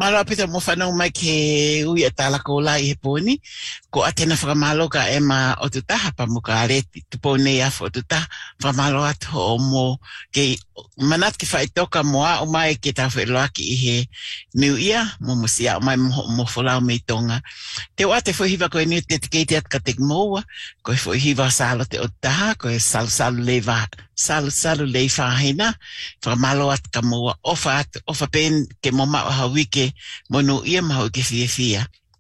Malo pita mo whanau mai ke ui e tala ko la i he pōni. Ko atena whakamalo ka e ma o tu taha pa mo ka areti. Tu pōne afu o tu taha whakamalo atu o mo ke manat ki whaitoka moa o mai ke tau whailoaki i he New Year. Mo musia o mai mo wholau mei tonga. Te o ate whahiva koe niu te keiti at ka te moua. Koe whahiva salo te o taha. Koe salu lewa. Salu lei whahina. Whakamalo at ka moua. Ofa pen ke mo maa hawike. Mono ia maho ke fia.